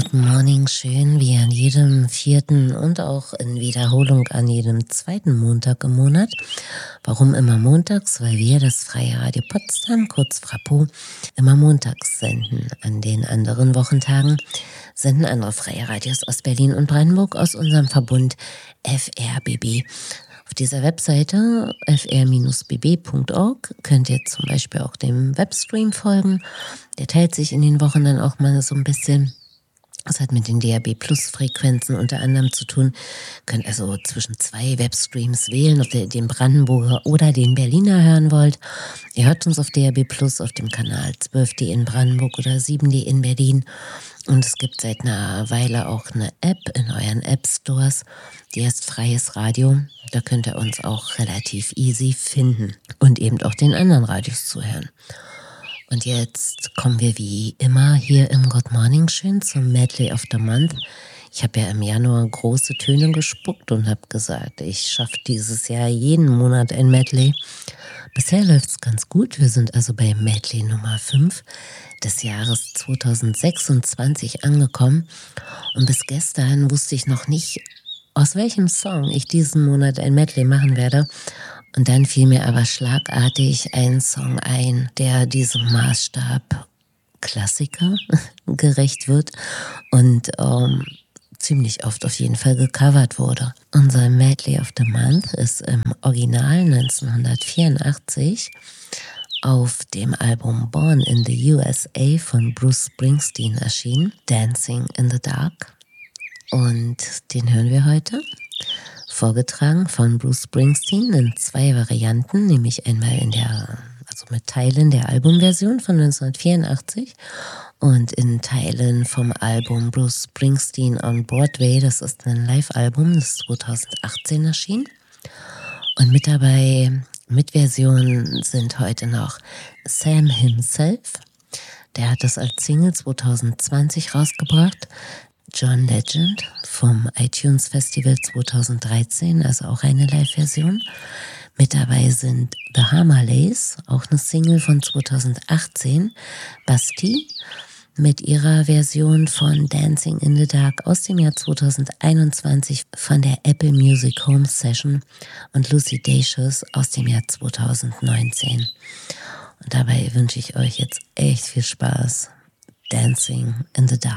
Good Morning schön wie an jedem vierten und auch in Wiederholung an jedem zweiten Montag im Monat. Warum immer montags? Weil wir das Freie Radio Potsdam, kurz Frappo, immer montags senden. An den anderen Wochentagen senden andere freie Radios aus Berlin und Brandenburg aus unserem Verbund FRBB. Auf dieser Webseite fr-bb.org könnt ihr zum Beispiel auch dem Webstream folgen. Der teilt sich in den Wochen dann auch mal so ein bisschen. Das hat mit den DAB-Plus-Frequenzen unter anderem zu tun. Ihr könnt also zwischen zwei Webstreams wählen, ob ihr den Brandenburger oder den Berliner hören wollt. Ihr hört uns auf DAB Plus auf dem Kanal 12D in Brandenburg oder 7D in Berlin. Und es gibt seit einer Weile auch eine App in euren App-Stores, die heißt Freies Radio. Da könnt ihr uns auch relativ easy finden und eben auch den anderen Radios zuhören. Und jetzt kommen wir wie immer hier im Good Morning schön zum Medley of the Month. Ich habe ja im Januar große Töne gespuckt und habe gesagt, ich schaffe dieses Jahr jeden Monat ein Medley. Bisher läuft es ganz gut. Wir sind also bei Medley Nummer 5 des Jahres 2026 angekommen. Und bis gestern wusste ich noch nicht, aus welchem Song ich diesen Monat ein Medley machen werde. Und dann fiel mir aber schlagartig ein Song ein, der diesem Maßstab Klassiker gerecht wird und ziemlich oft auf jeden Fall gecovert wurde. Unser Medley of the Month ist im Original 1984 auf dem Album Born in the USA von Bruce Springsteen erschienen, Dancing in the Dark. Und den hören wir heute. Vorgetragen von Bruce Springsteen in zwei Varianten, nämlich einmal mit Teilen der Albumversion von 1984 und in Teilen vom Album Bruce Springsteen on Broadway. Das ist ein Live-Album, das 2018 erschien. Und mit dabei, mit Versionen sind heute noch Sam himself, der hat das als Single 2020 rausgebracht, John Legend vom iTunes Festival 2013, also auch eine Live-Version. Mit dabei sind The Hammerlays, auch eine Single von 2018. Bastille mit ihrer Version von Dancing in the Dark aus dem Jahr 2021 von der Apple Music Home Session und Lucy Dacus aus dem Jahr 2019. Und dabei wünsche ich euch jetzt echt viel Spaß. Dancing in the Dark.